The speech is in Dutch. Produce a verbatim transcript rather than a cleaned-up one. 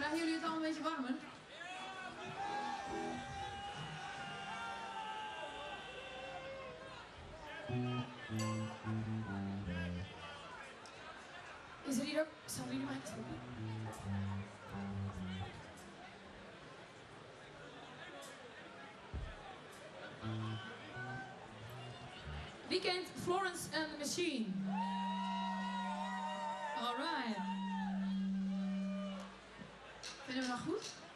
Krijgen jullie het al een beetje warmer? Is er hier ook... Zouden jullie mij het roepen? Wie kent Florence and the Machine? Alright. Vinden we dat goed?